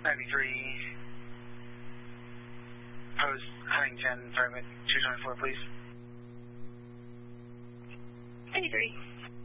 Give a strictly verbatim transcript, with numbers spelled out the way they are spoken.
ninety-three, post Huntington, private two twenty-four, please. ninety-three.